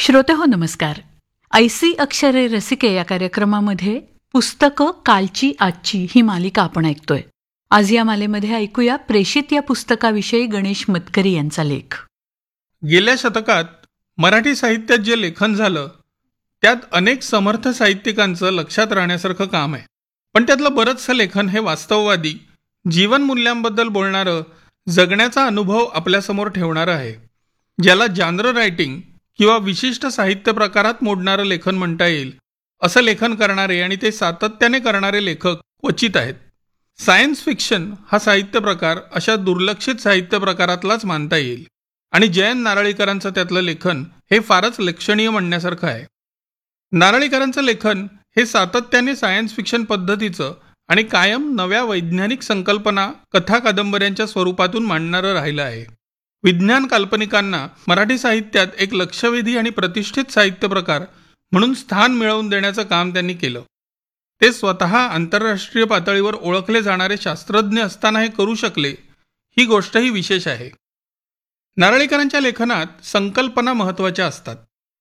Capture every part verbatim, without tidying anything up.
श्रोते हो नमस्कार. ऐसी अक्षरे रसिके या कार्यक्रमामध्ये पुस्तकं कालची आजची ही मालिका आपण ऐकतोय. आज या मालेमध्ये ऐकूया प्रेषित या पुस्तकाविषयी गणेश मतकरी यांचा लेख. गेल्या शतकात मराठी साहित्यात जे लेखन झालं त्यात अनेक समर्थ साहित्यिकांचं लक्षात राहण्यासारखं काम आहे. पण त्यातलं बरंचसं लेखन हे वास्तववादी, जीवनमूल्यांबद्दल बोलणारं, जगण्याचा अनुभव आपल्यासमोर ठेवणारं आहे. ज्याला जॉनर रायटिंग किंवा विशिष्ट साहित्य प्रकारात मोडणारं लेखन म्हणता येईल असं लेखन करणारे आणि ते सातत्याने करणारे लेखक क्वचित आहेत. सायन्स फिक्शन हा साहित्य प्रकार अशा दुर्लक्षित साहित्य प्रकारातलाच मानता येईल आणि जयंत नारळीकरांचं त्यातलं लेखन हे फारच लक्षणीय म्हणण्यासारखं आहे. नारळीकरांचं लेखन हे सातत्याने सायन्स फिक्शन पद्धतीचं आणि कायम नव्या वैज्ञानिक संकल्पना कथा कादंबऱ्यांच्या स्वरूपातून मांडणारं राहिलं आहे. विज्ञान काल्पनिकांना मराठी साहित्यात एक लक्षवेधी आणि प्रतिष्ठित साहित्य प्रकार म्हणून स्थान मिळवून देण्याचं काम त्यांनी केलं. ते स्वतः आंतरराष्ट्रीय पातळीवर ओळखले जाणारे शास्त्रज्ञ असताना हे करू शकले, ही गोष्टही विशेष आहे. नारळीकरांच्या लेखनात संकल्पना महत्त्वाच्या असतात.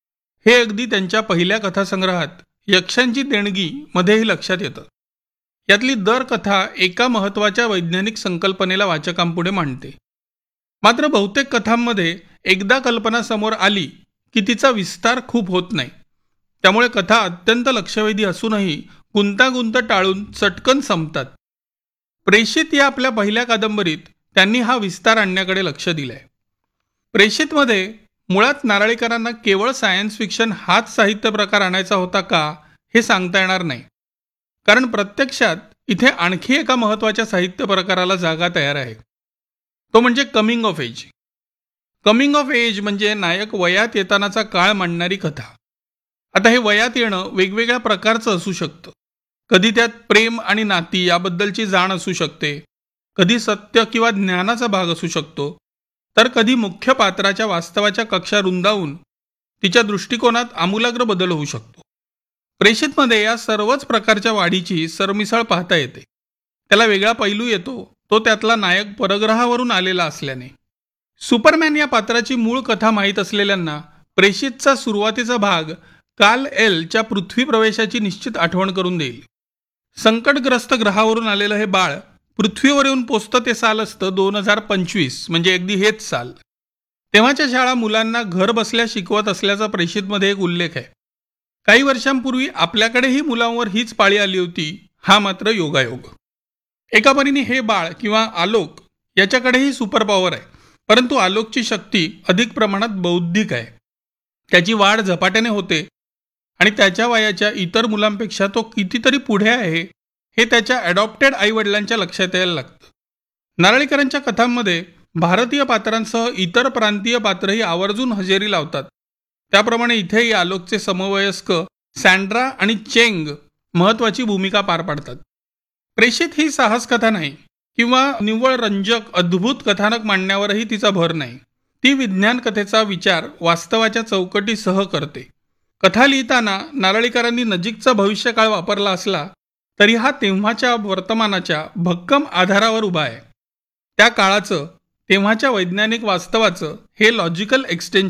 हे अगदी त्यांच्या पहिल्या कथासंग्रहात यक्षांची देणगी मध्येही लक्षात येतं. यातली दर कथा एका महत्त्वाच्या वैज्ञानिक संकल्पनेला वाचकांपुढे मांडते. मात्र बहुतेक कथांमध्ये एकदा कल्पना समोर आली की तिचा विस्तार खूप होत नाही. त्यामुळे कथा अत्यंत लक्षवेधी असूनही गुंतागुंत टाळून चटकन संपतात. प्रेषित या आपल्या पहिल्या कादंबरीत त्यांनी हा विस्तार आणण्याकडे लक्ष दिलंय. प्रेषितमध्ये मुळात नारळीकरांना केवळ सायन्स फिक्शन हाच साहित्य प्रकार आणायचा होता का हे सांगता येणार नाही. कारण प्रत्यक्षात इथे आणखी एका महत्त्वाच्या साहित्य प्रकाराला जागा तयार आहे. तो म्हणजे coming of age. Coming of age म्हणजे नायक वयात येतानाचा काळ मांडणारी कथा. आता हे वयात येणं वेगवेगळ्या प्रकारचं असू शकतं. कधी त्यात प्रेम आणि नाती याबद्दलची जाण असू शकते, कधी सत्य किंवा ज्ञानाचा भाग असू शकतो, तर कधी मुख्य पात्राच्या वास्तवाच्या कक्षा रुंदावून तिच्या दृष्टिकोनात आमूलाग्र बदल होऊ शकतो. प्रेषितमध्ये या सर्वच प्रकारच्या वाढीची सरमिसळ पाहता येते. त्याला वेगळा पैलू येतो, तो त्यातला नायक परग्रहावरून आलेला असल्याने. सुपरमॅन या पात्राची मूळ कथा माहीत असलेल्यांना प्रेषितचा सुरुवातीचा भाग काल एलच्या पृथ्वी प्रवेशाची निश्चित आठवण करून देईल. संकटग्रस्त ग्रहावरून आलेलं हे बाळ पृथ्वीवर येऊन पोचतं ते साल असतं दोन हजार पंचवीस, म्हणजे अगदी हेच साल. तेव्हाच्या शाळा मुलांना घर बसल्या शिकवत असल्याचा प्रेषितमध्ये एक उल्लेख आहे. काही वर्षांपूर्वी आपल्याकडेही मुलांवर हीच पाळी आली होती, हा मात्र योगायोग. एका परीने हे बाळ किंवा आलोक याच्याकडेही सुपर पॉवर आहे, परंतु आलोकची शक्ती अधिक प्रमाणात बौद्धिक आहे. त्याची वाढ झपाट्याने होते आणि त्याच्या वयाच्या इतर मुलांपेक्षा तो कितीतरी पुढे आहे हे त्याच्या ॲडॉप्टेड आईवडिलांच्या लक्षात यायला लागतं. नारळीकरांच्या कथांमध्ये भारतीय पात्रांसह इतर प्रांतीय पात्रही आवर्जून हजेरी लावतात. त्याप्रमाणे इथेही आलोकचे समवयस्क सँड्रा आणि चेंग महत्त्वाची भूमिका पार पाडतात. प्रेषित ही साहस कथा नाही किंवा निव्वळ रंजक अद्भुत कथानक मांडण्यावरही तिचा भर नाही. ती विज्ञान कथेचा विचार वास्तवाच्या चौकटीसह करते. कथा लिहिताना नारळीकरांनी नजीकचा भविष्यकाळ वापरला असला तरी हा तेव्हाच्या वर्तमानाच्या भक्कम आधारावर उभा आहे. त्या काळाचं, तेव्हाच्या वैज्ञानिक वास्तवाचं हे लॉजिकल एक्सटेन्शन